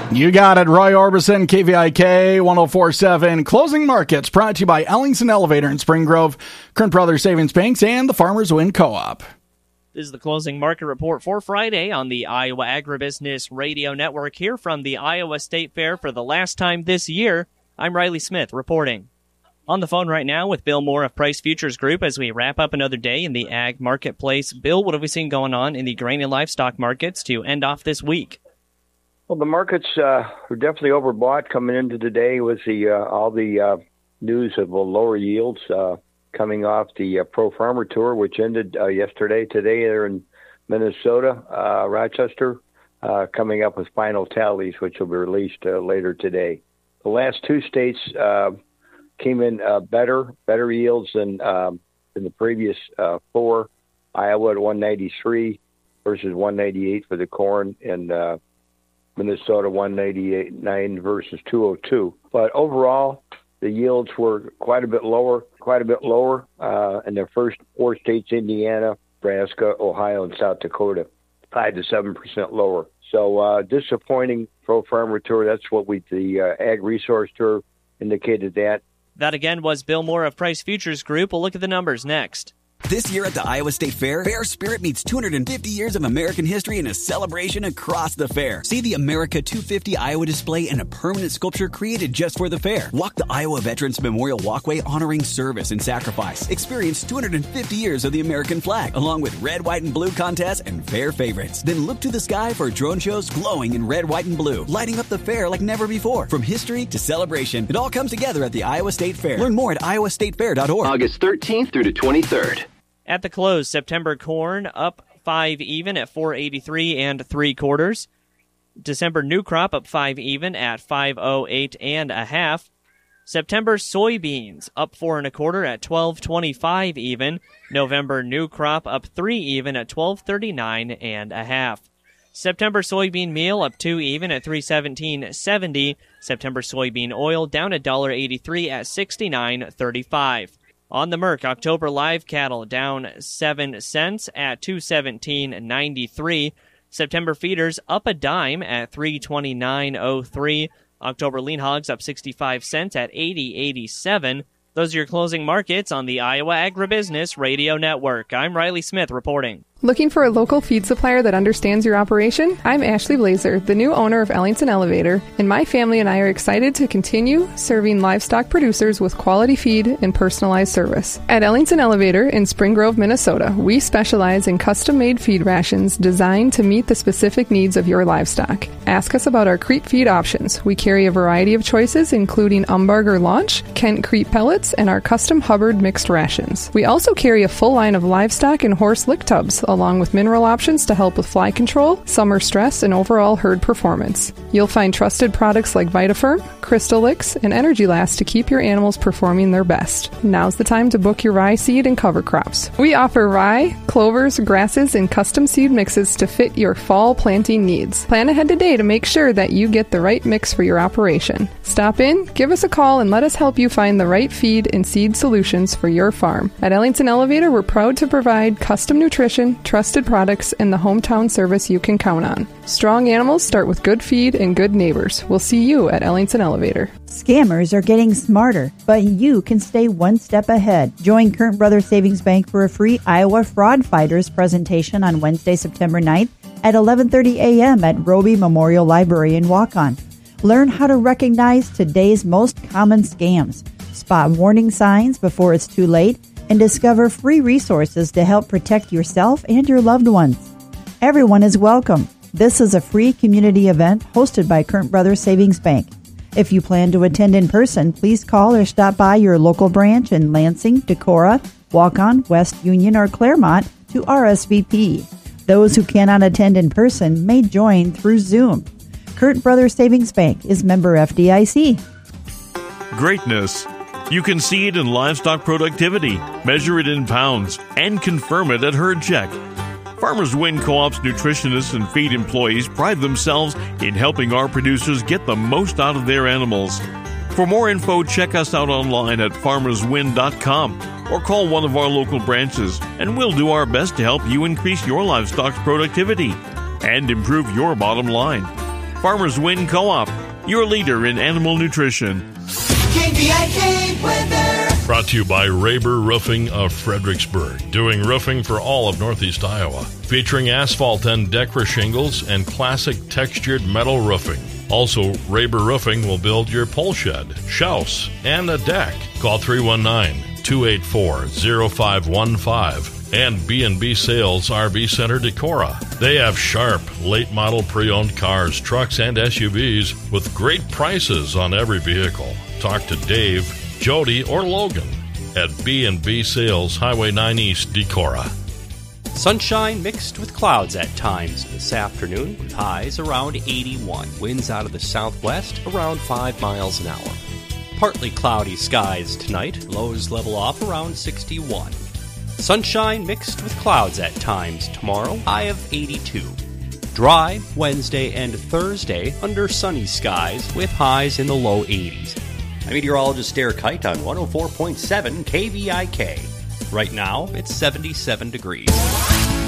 You got it. Roy Orbison, KVIK 104.7. Closing Markets brought to you by Ellingson Elevator in Spring Grove, Kern Brothers Savings Banks, and the Farmers Wind Co-op. This is the closing market report for Friday on the Iowa Agribusiness Radio Network here from the Iowa State Fair for the last time this year. I'm Riley Smith reporting. On the phone right now with Bill Moore of Price Futures Group as we wrap up another day in the ag marketplace. Bill, what have we seen going on in the grain and livestock markets to end off this week? Well, the markets were definitely overbought coming into today with all the news of lower yields coming off the Pro Farmer Tour, which ended yesterday. Today they're in Minnesota, Rochester, coming up with final tallies, which will be released later today. The last two states came in better yields than the previous four. Iowa at 193 versus 198 for the corn, and Minnesota 198.9 versus 202. But overall, the yields were quite a bit lower in the first four states: Indiana, Nebraska, Ohio, and South Dakota, 5 to 7% lower. So disappointing Pro Farmer Tour. That's what the Ag Resource Tour indicated that. That again was Bill Moore of Price Futures Group. We'll look at the numbers next. This year at the Iowa State Fair, Fair Spirit meets 250 years of American history in a celebration across the fair. See the America 250 Iowa display and a permanent sculpture created just for the fair. Walk the Iowa Veterans Memorial Walkway honoring service and sacrifice. Experience 250 years of the American flag, along with red, white, and blue contests and fair favorites. Then look to the sky for drone shows glowing in red, white, and blue, lighting up the fair like never before. From history to celebration, it all comes together at the Iowa State Fair. Learn more at iowastatefair.org. August 13th through the 23rd. At the close, September corn up 5 even at 483 3/4. December new crop up 5 even at 508 1/2. September soybeans up 4 1/4 at 1225 even. November new crop up 3 even at 1239 1/2. September soybean meal up 2 even at 317.70. September soybean oil down $1.83 at 69.35. On the Merc, October live cattle down 7 cents at 217.93. September feeders up a dime at 329.03. October lean hogs up 65 cents at 80.87. Those are your closing markets on the Iowa Agribusiness Radio Network. I'm Riley Smith reporting. Looking for a local feed supplier that understands your operation? I'm Ashley Blazer, the new owner of Ellingson Elevator, and my family and I are excited to continue serving livestock producers with quality feed and personalized service. At Ellingson Elevator in Spring Grove, Minnesota, we specialize in custom-made feed rations designed to meet the specific needs of your livestock. Ask us about our creep feed options. We carry a variety of choices, including Umbarger Launch, Kent Creep Pellets, and our custom Hubbard mixed rations. We also carry a full line of livestock and horse lick tubs, along with mineral options to help with fly control, summer stress, and overall herd performance. You'll find trusted products like VitaFirm, Crystal Licks, and Energy Last to keep your animals performing their best. Now's the time to book your rye seed and cover crops. We offer rye, clovers, grasses, and custom seed mixes to fit your fall planting needs. Plan ahead today to make sure that you get the right mix for your operation. Stop in, give us a call, and let us help you find the right feed and seed solutions for your farm. At Ellingson Elevator, we're proud to provide custom nutrition, trusted products, and the hometown service you can count on. Strong animals start with good feed and good neighbors. We'll see you at Ellingson Elevator. Scammers are getting smarter, but you can stay one step ahead. Join Kern Brothers Savings Bank for a free Iowa Fraud Fighters presentation on Wednesday, September 9th at 11:30 a.m. at Roby Memorial Library in Waukon. Learn how to recognize today's most common scams, spot warning signs before it's too late, and discover free resources to help protect yourself and your loved ones. Everyone is welcome. This is a free community event hosted by Kern Brothers Savings Bank. If you plan to attend in person, please call or stop by your local branch in Lansing, Decorah, Waukon, West Union, or Claremont to RSVP. Those who cannot attend in person may join through Zoom. Kern Brothers Savings Bank is member FDIC. Greatness. You can see it in livestock productivity, measure it in pounds, and confirm it at Herd Check. Farmers Wind Co-op's nutritionists and feed employees pride themselves in helping our producers get the most out of their animals. For more info, check us out online at farmerswind.com or call one of our local branches, and we'll do our best to help you increase your livestock's productivity and improve your bottom line. Farmers Win Co-op, your leader in animal nutrition. KVIK weather. Brought to you by Raber Roofing of Fredericksburg, doing roofing for all of Northeast Iowa, featuring asphalt and Decra shingles and classic textured metal roofing. Also, Raber Roofing will build your pole shed, house, and a deck. Call 319-284-0515. And B&B Sales RV Center Decorah. They have sharp, late-model pre-owned cars, trucks, and SUVs with great prices on every vehicle. Talk to Dave, Jody, or Logan at B&B Sales, Highway 9 East, Decorah. Sunshine mixed with clouds at times this afternoon, with highs around 81. Winds out of the southwest around 5 miles an hour. Partly cloudy skies tonight. Lows level off around 61. Sunshine mixed with clouds at times tomorrow, high of 82. Dry Wednesday and Thursday under sunny skies with highs in the low 80s. I'm meteorologist Derek Height on 104.7 KVIK. Right now, it's 77 degrees.